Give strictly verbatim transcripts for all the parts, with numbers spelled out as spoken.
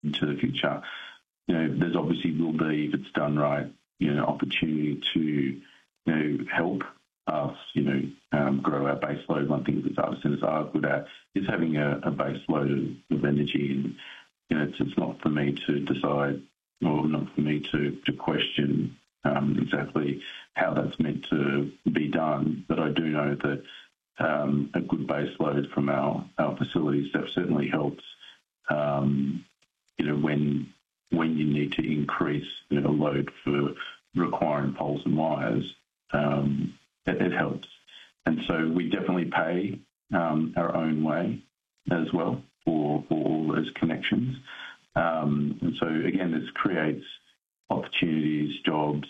into the future. You know, there's obviously will be, if it's done right, you know, opportunity to, you know, help us, you know, um, grow our base load. One thing that data centres are good at is having a, a base load of, of energy. And, you know, it's, it's not for me to decide, or not for me to, to question um, exactly how that's meant to be done. But I do know that um, a good base load from our, our facilities, that certainly helps, um, you know, when when you need to increase, you know, load for requiring poles and wires, um, it, it helps. And so we definitely pay um, our own way as well for, for all those connections. Um, and so, again, this creates opportunities, jobs,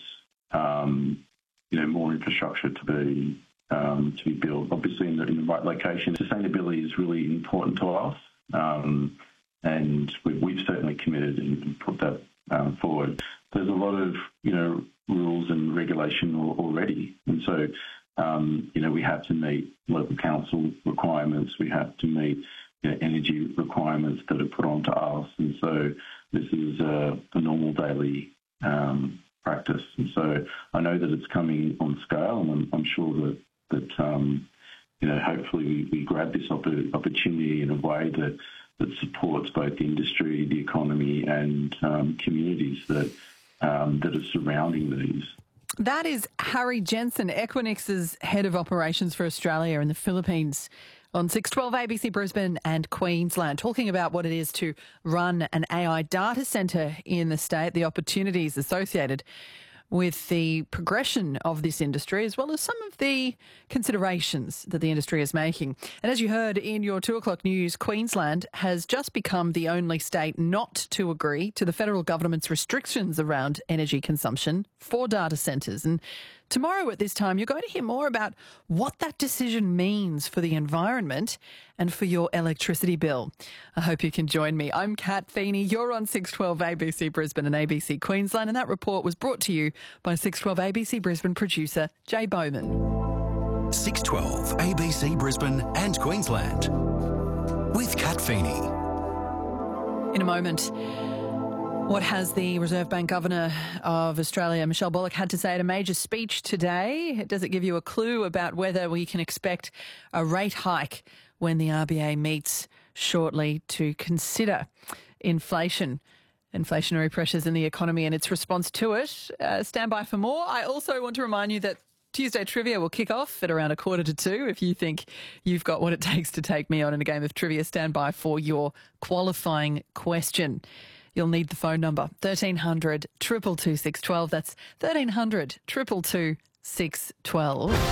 um, you know, more infrastructure to be um, to be built, obviously in the, in the right location. Sustainability is really important to us. Um, And we've, we've certainly committed and put that um, forward. There's a lot of, you know, rules and regulation already. And so, um, you know, we have to meet local council requirements. We have to meet, you know, energy requirements that are put onto us. And so this is a, a normal daily um, practice. And so I know that it's coming on scale, and I'm, I'm sure that, that um, you know, hopefully we, we grab this opp- opportunity in a way that that supports both the industry, the economy, and um, communities that um, that are surrounding these. That is Harry Jensen, Equinix's Head of Operations for Australia and the Philippines, on six twelve A B C Brisbane and Queensland, talking about what it is to run an A I data centre in the state, the opportunities associated with the progression of this industry, as well as some of the considerations that the industry is making. And as you heard in your two o'clock news, Queensland has just become the only state not to agree to the federal government's restrictions around energy consumption for data centres. And tomorrow at this time, you're going to hear more about what that decision means for the environment and for your electricity bill. I hope you can join me. I'm Kat Feeney. You're on six twelve A B C Brisbane and A B C Queensland, and that report was brought to you by six twelve A B C Brisbane producer Jay Bowman. six twelve A B C Brisbane and Queensland with Kat Feeney. In a moment, what has the Reserve Bank Governor of Australia, Michelle Bullock, had to say at a major speech today? Does it give you a clue about whether we can expect a rate hike when the R B A meets shortly to consider inflation, inflationary pressures in the economy and its response to it? Uh, stand by for more. I also want to remind you that Tuesday Trivia will kick off at around a quarter to two. If you think you've got what it takes to take me on in a game of trivia, stand by for your qualifying question. You'll need the phone number, thirteen hundred, two two two, six one two. That's thirteen hundred, two two two, six one two.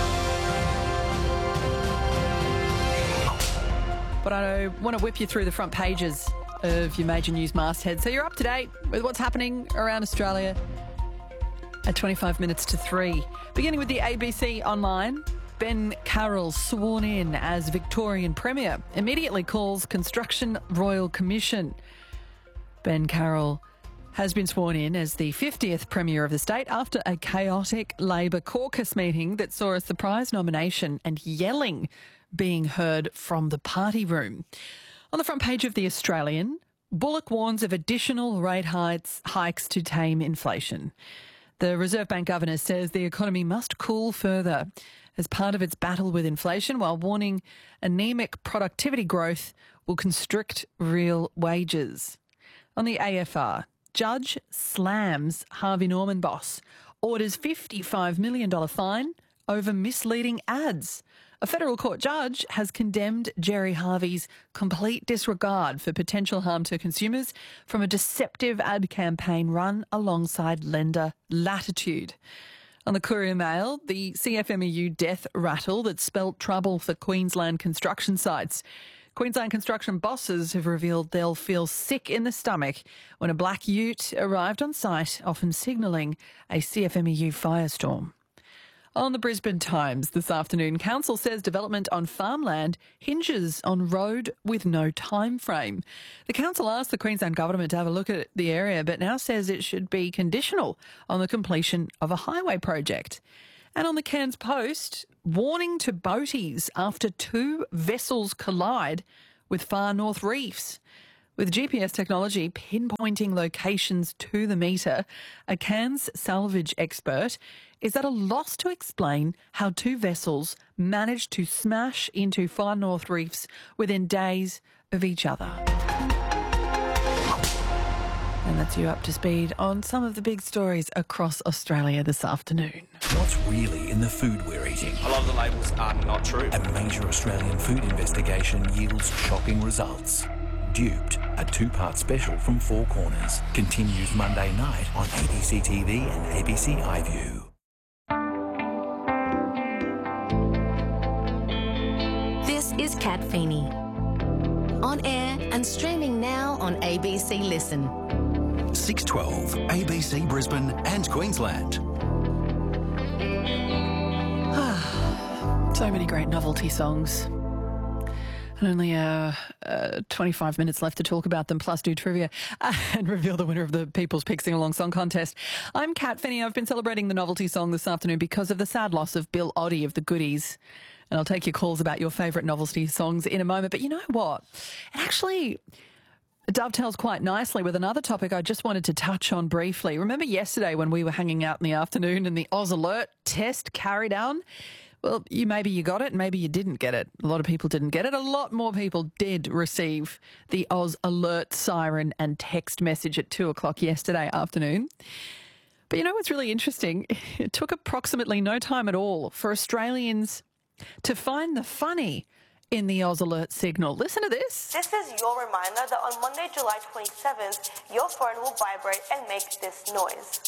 But I want to whip you through the front pages of your major news mastheads, so you're up to date with what's happening around Australia at twenty-five minutes to three. Beginning with the A B C Online, Ben Carroll sworn in as Victorian Premier, immediately calls Construction Royal Commission. Ben Carroll has been sworn in as the fiftieth Premier of the state after a chaotic Labor caucus meeting that saw a surprise nomination and yelling being heard from the party room. On the front page of The Australian, Bullock warns of additional rate hikes, hikes to tame inflation. The Reserve Bank Governor says the economy must cool further as part of its battle with inflation, while warning anemic productivity growth will constrict real wages. On the A F R, judge slams Harvey Norman boss, orders fifty-five million dollars fine over misleading ads. A federal court judge has condemned Gerry Harvey's complete disregard for potential harm to consumers from a deceptive ad campaign run alongside lender Latitude. On the Courier Mail, the C F M E U death rattle that spelt trouble for Queensland construction sites. Queensland construction bosses have revealed they'll feel sick in the stomach when a black ute arrived on site, often signalling a C F M E U firestorm. On the Brisbane Times this afternoon, Council says development on farmland hinges on road with no time frame. The Council asked the Queensland Government to have a look at the area, but now says it should be conditional on the completion of a highway project. And on the Cairns Post, warning to boaties after two vessels collide with Far North Reefs. With G P S technology pinpointing locations to the metre, a Cairns salvage expert is at a loss to explain how two vessels managed to smash into Far North reefs within days of each other. And that's you up to speed on some of the big stories across Australia this afternoon. What's really in the food we're eating? A lot of the labels are not true. A major Australian food investigation yields shocking results. Duped, a two-part special from Four Corners, continues Monday night on A B C T V and A B C iView. This is Kat Feeney. On air and streaming now on A B C Listen. six twelve, A B C Brisbane and Queensland. So many great novelty songs. And only uh, uh, twenty-five minutes left to talk about them, plus do trivia uh, and reveal the winner of the People's Pick Sing Along Song Contest. I'm Kat Finney. I've been celebrating the novelty song this afternoon because of the sad loss of Bill Oddie of the Goodies. And I'll take your calls about your favourite novelty songs in a moment. But you know what? It actually dovetails quite nicely with another topic I just wanted to touch on briefly. Remember yesterday when we were hanging out in the afternoon and the Oz Alert test carried on? Well, you maybe you got it, maybe you didn't get it. A lot of people didn't get it. A lot more people did receive the Oz Alert siren and text message at two o'clock yesterday afternoon. But you know what's really interesting? It took approximately no time at all for Australians to find the funny in the Oz Alert signal. Listen to this. This is your reminder that on Monday, July twenty-seventh, your phone will vibrate and make this noise.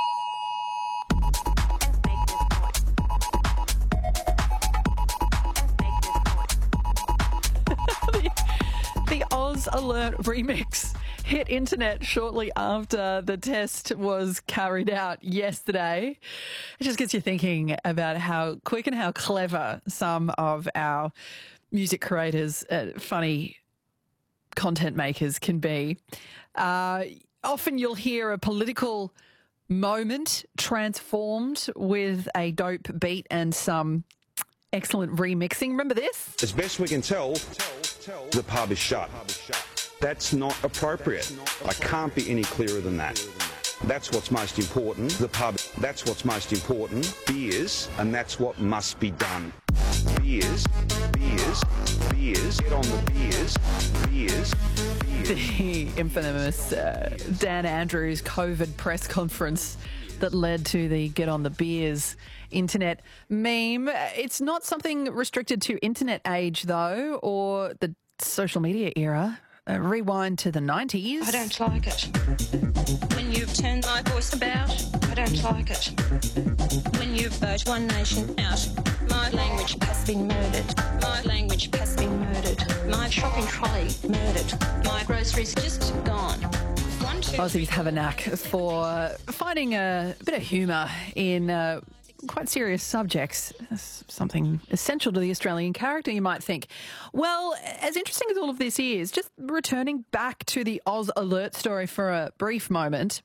The Oz Alert remix hit internet shortly after the test was carried out yesterday. It just gets you thinking about how quick and how clever some of our music creators, uh, funny content makers can be. Uh, often you'll hear a political moment transformed with a dope beat and some excellent remixing. Remember this? As best we can tell, the pub is shut. That's not appropriate. I can't be any clearer than that. That's what's most important. The pub, that's what's most important. Beers, and that's what must be done. Beers, beers, beers, get on the beers, beers, beers. The infamous uh, Dan Andrews COVID press conference that led to the Get on the Beers internet meme. It's not something restricted to internet age, though, or the social media era. Uh, rewind to the nineties. I don't like it. When you've turned my voice about, I don't like it. When you've voted One Nation out, my language has been murdered. My language has been murdered. My shopping trolley murdered. My groceries just gone. One, two, Aussies have a knack for finding a bit of humour in uh, quite serious subjects. Something essential to the Australian character, you might think. Well, as interesting as all of this is, just returning back to the Oz Alert story for a brief moment,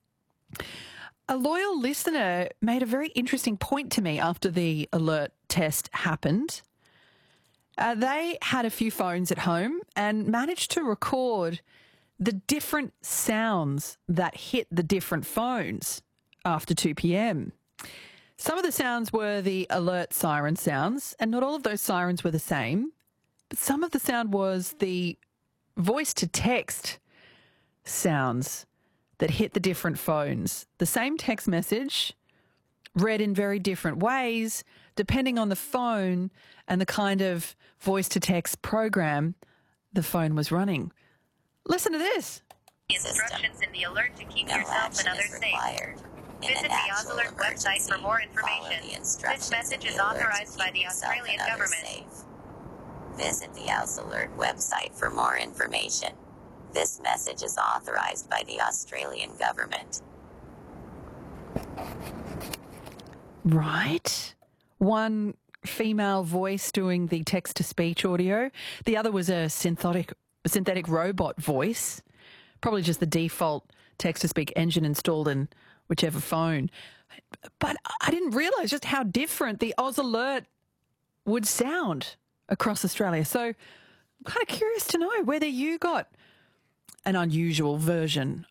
a loyal listener made a very interesting point to me after the alert test happened. Uh, they had a few phones at home and managed to record the different sounds that hit the different phones after two p.m. Some of the sounds were the alert siren sounds, and not all of those sirens were the same, but some of the sound was the voice-to-text sounds that hit the different phones. The same text message read in very different ways depending on the phone and the kind of voice-to-text program the phone was running. Listen to this. Instructions in the alert to keep yourself and others safe. Visit the Oz Alert website for more information. This message is authorized by the Australian government. Visit the Oz Alert website for more information. This message is authorized by the Australian government. Right. One female voice doing the text-to-speech audio. The other was a synthetic synthetic robot voice, probably just the default text-to-speak engine installed in whichever phone. But I didn't realise just how different the Oz Alert would sound across Australia. So I'm kind of curious to know whether you got an unusual version